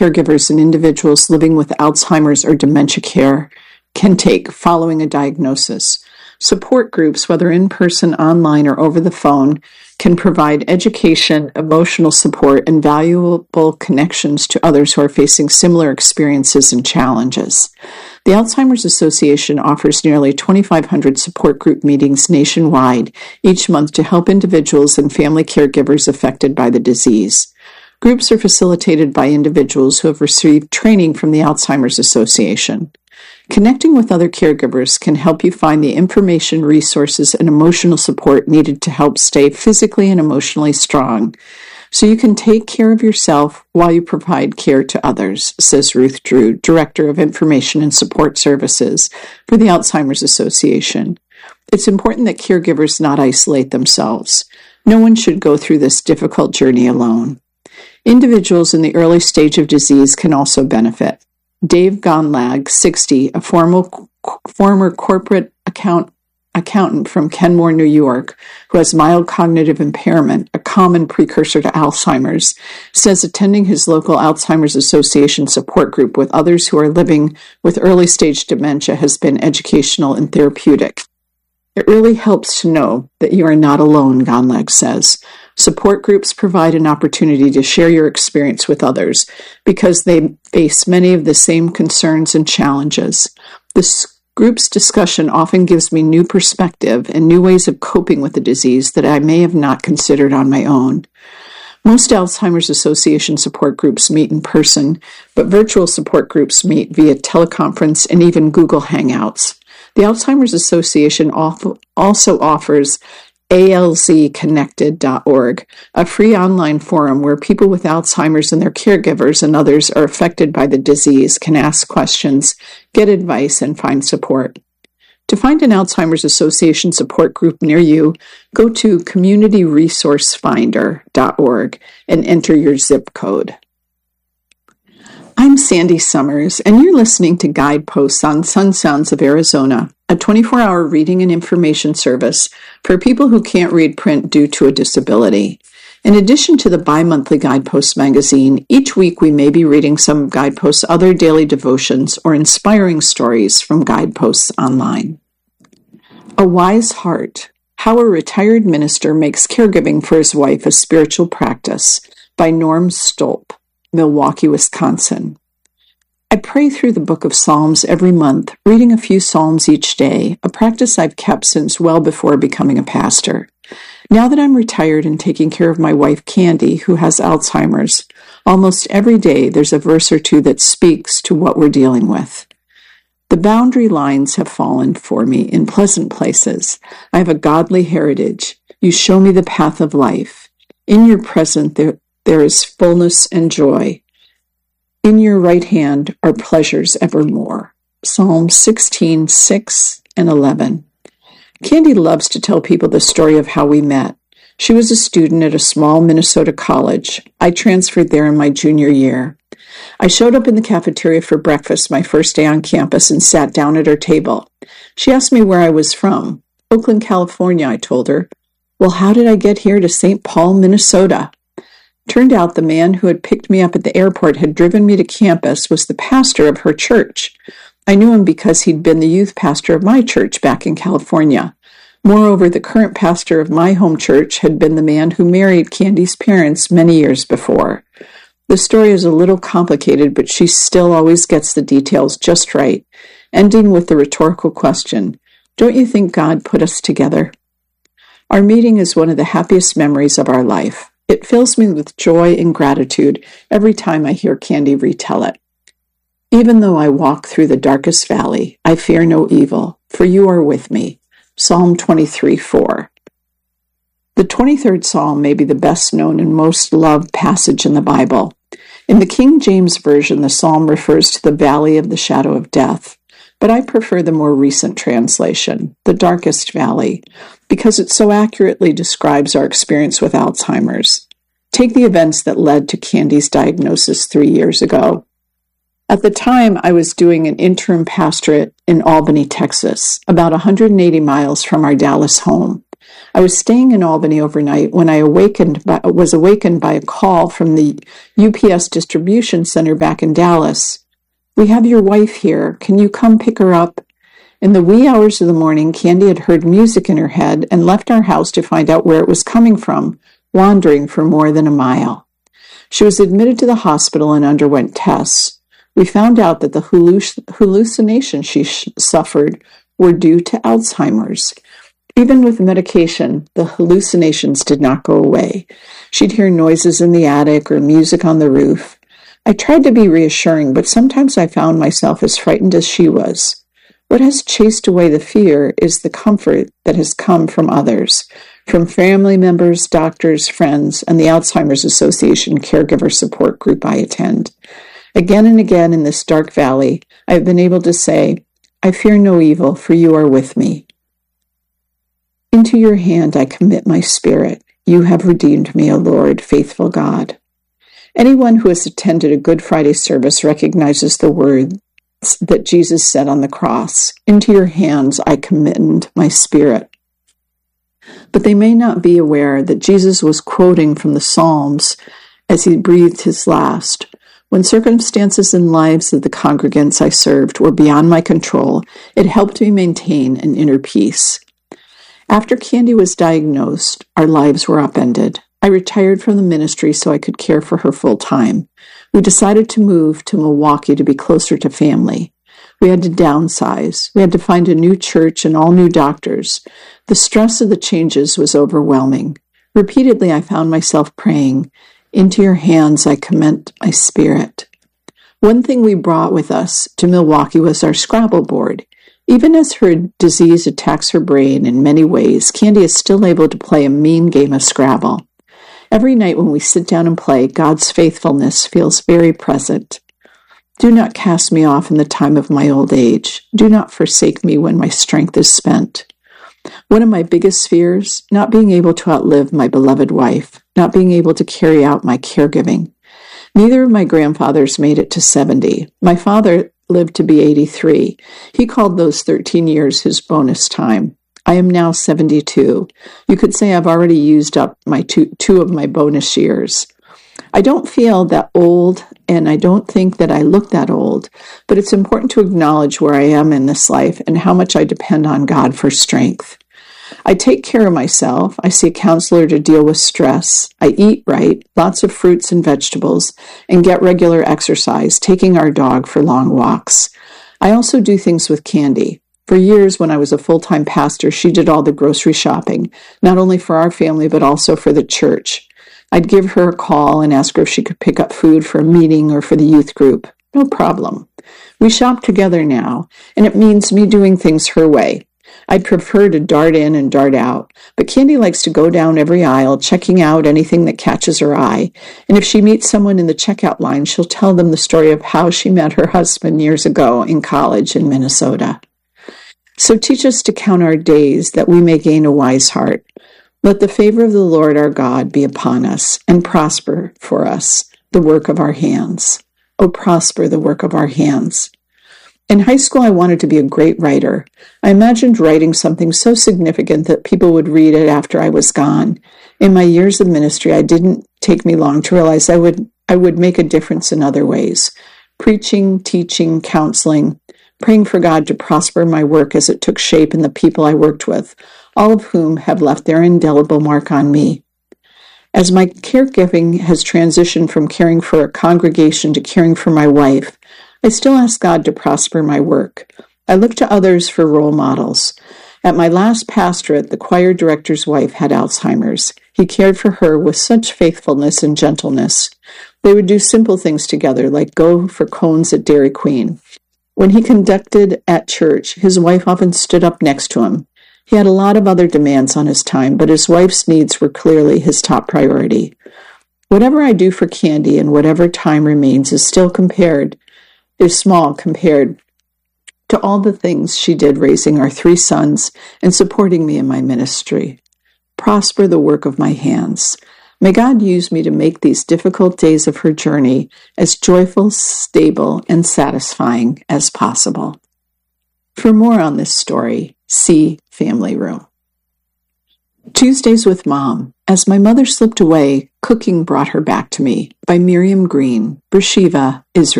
caregivers and individuals living with Alzheimer's or dementia care can take following a diagnosis. Support groups, whether in person, online, or over the phone, can provide education, emotional support, and valuable connections to others who are facing similar experiences and challenges. The Alzheimer's Association offers nearly 2,500 support group meetings nationwide each month to help individuals and family caregivers affected by the disease. Groups are facilitated by individuals who have received training from the Alzheimer's Association. Connecting with other caregivers can help you find the information, resources, and emotional support needed to help stay physically and emotionally strong, so you can take care of yourself while you provide care to others, says Ruth Drew, Director of Information and Support Services for the Alzheimer's Association. It's important that caregivers not isolate themselves. No one should go through this difficult journey alone. Individuals in the early stage of disease can also benefit. Dave Gonlag, 60, a former corporate accountant from Kenmore, New York, who has mild cognitive impairment, a common precursor to Alzheimer's, says attending his local Alzheimer's Association support group with others who are living with early-stage dementia has been educational and therapeutic. It really helps to know that you are not alone, Gonlag says. Support groups provide an opportunity to share your experience with others because they face many of the same concerns and challenges. This group's discussion often gives me new perspective and new ways of coping with the disease that I may have not considered on my own. Most Alzheimer's Association support groups meet in person, but virtual support groups meet via teleconference and even Google Hangouts. The Alzheimer's Association also offers alzconnected.org, a free online forum where people with Alzheimer's and their caregivers and others are affected by the disease can ask questions, get advice, and find support. To find an Alzheimer's Association support group near you, go to communityresourcefinder.org and enter your zip code. I'm Sandy Summers, and you're listening to Guideposts on Sun Sounds of Arizona, a 24-hour reading and information service for people who can't read print due to a disability. In addition to the bi-monthly Guideposts magazine, each week we may be reading some of Guideposts' other daily devotions or inspiring stories from Guideposts online. A Wise Heart: How a Retired Minister Makes Caregiving for His Wife a Spiritual Practice, by Norm Stolp, Milwaukee, Wisconsin. I pray through the book of Psalms every month, reading a few psalms each day, a practice I've kept since well before becoming a pastor. Now that I'm retired and taking care of my wife Candy, who has Alzheimer's, almost every day there's a verse or two that speaks to what we're dealing with. The boundary lines have fallen for me in pleasant places. I have a godly heritage. You show me the path of life. In your presence there is fullness and joy. In your right hand are pleasures evermore. Psalm 16, 6 and 11. Candy loves to tell people the story of how we met. She was a student at a small Minnesota college. I transferred there in my junior year. I showed up in the cafeteria for breakfast my first day on campus and sat down at her table. She asked me where I was from. Oakland, California, I told her. Well, how did I get here to St. Paul, Minnesota? Turned out the man who had picked me up at the airport had driven me to campus was the pastor of her church. I knew him because he'd been the youth pastor of my church back in California. Moreover, the current pastor of my home church had been the man who married Candy's parents many years before. The story is a little complicated, but she still always gets the details just right, ending with the rhetorical question, "Don't you think God put us together?" Our meeting is one of the happiest memories of our life. It fills me with joy and gratitude every time I hear Candy retell it. Even though I walk through the darkest valley, I fear no evil, for you are with me. Psalm 23, 4. The 23rd Psalm may be the best known and most loved passage in the Bible. In the King James Version, the psalm refers to the valley of the shadow of death, but I prefer the more recent translation, the darkest valley, because it so accurately describes our experience with Alzheimer's. Take the events that led to Candy's diagnosis 3 years ago. At the time, I was doing an interim pastorate in Albany, Texas, about 180 miles from our Dallas home. I was staying in Albany overnight when I was awakened by a call from the UPS distribution center back in Dallas. "We have your wife here. Can you come pick her up?" In the wee hours of the morning, Candy had heard music in her head and left our house to find out where it was coming from, wandering for more than a mile. She was admitted to the hospital and underwent tests. We found out that the hallucinations she suffered were due to Alzheimer's. Even with medication, the hallucinations did not go away. She'd hear noises in the attic or music on the roof. I tried to be reassuring, but sometimes I found myself as frightened as she was. What has chased away the fear is the comfort that has come from others, from family members, doctors, friends, and the Alzheimer's Association caregiver support group I attend. Again and again in this dark valley, I have been able to say, "I fear no evil, for you are with me. Into your hand I commit my spirit. You have redeemed me, O Lord, faithful God." Anyone who has attended a Good Friday service recognizes the words that Jesus said on the cross, "Into your hands I commend my spirit." But they may not be aware that Jesus was quoting from the Psalms as he breathed his last. When circumstances and lives of the congregants I served were beyond my control, it helped me maintain an inner peace. After Candy was diagnosed, our lives were upended. I retired from the ministry so I could care for her full time. We decided to move to Milwaukee to be closer to family. We had to downsize. We had to find a new church and all new doctors. The stress of the changes was overwhelming. Repeatedly, I found myself praying, "Into your hands I commend my spirit." One thing we brought with us to Milwaukee was our Scrabble board. Even as her disease attacks her brain in many ways, Candy is still able to play a mean game of Scrabble. Every night when we sit down and play, God's faithfulness feels very present. "Do not cast me off in the time of my old age. Do not forsake me when my strength is spent." One of my biggest fears, not being able to outlive my beloved wife, not being able to carry out my caregiving. Neither of my grandfathers made it to 70. My father lived to be 83. He called those 13 years his bonus time. I am now 72. You could say I've already used up my two of my bonus years. I don't feel that old, and I don't think that I look that old, but it's important to acknowledge where I am in this life and how much I depend on God for strength. I take care of myself. I see a counselor to deal with stress. I eat right, lots of fruits and vegetables, and get regular exercise, taking our dog for long walks. I also do things with Candy. For years, when I was a full-time pastor, she did all the grocery shopping, not only for our family, but also for the church. I'd give her a call and ask her if she could pick up food for a meeting or for the youth group. No problem. We shop together now, and it means me doing things her way. I'd prefer to dart in and dart out, but Candy likes to go down every aisle, checking out anything that catches her eye, and if she meets someone in the checkout line, she'll tell them the story of how she met her husband years ago in college in Minnesota. So teach us to count our days that we may gain a wise heart. Let the favor of the Lord our God be upon us, and prosper for us the work of our hands. Oh, prosper the work of our hands. In high school, I wanted to be a great writer. I imagined writing something so significant that people would read it after I was gone. In my years of ministry, it didn't take me long to realize I would make a difference in other ways. Preaching, teaching, counseling, praying for God to prosper my work as it took shape in the people I worked with, all of whom have left their indelible mark on me. As my caregiving has transitioned from caring for a congregation to caring for my wife, I still ask God to prosper my work. I look to others for role models. At my last pastorate, the choir director's wife had Alzheimer's. He cared for her with such faithfulness and gentleness. They would do simple things together, like go for cones at Dairy Queen. When he conducted at church, his wife often stood up next to him. He had a lot of other demands on his time, but his wife's needs were clearly his top priority. Whatever I do for Candy and whatever time remains is small compared to all the things she did raising our 3 sons and supporting me in my ministry. Prosper the work of my hands. May God use me to make these difficult days of her journey as joyful, stable, and satisfying as possible. For more on this story, see Family Room. Tuesdays with Mom. As my mother slipped away, cooking brought her back to me. By Miriam Green, Beersheba, Israel.